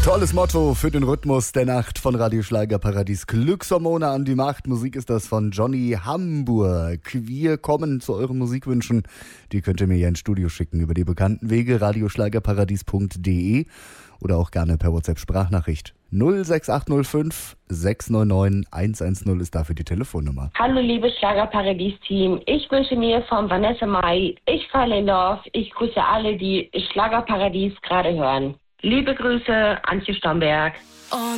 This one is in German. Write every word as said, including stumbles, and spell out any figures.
Tolles Motto für den Rhythmus der Nacht von Radio Schlagerparadies. Glückshormone an die Macht. Musik ist das von Johnny Hamburg. Wir kommen zu euren Musikwünschen. Die könnt ihr mir ja ins Studio schicken über die bekannten Wege radioschlagerparadies punkt de oder auch gerne per WhatsApp-Sprachnachricht. null sechs acht null fünf sechs neun neun eins eins null ist dafür die Telefonnummer. Hallo liebes Schlagerparadies-Team, ich wünsche mir von Vanessa Mai, ich falle in Love, ich grüße alle, die Schlagerparadies gerade hören. Liebe Grüße, Antje Stamberg.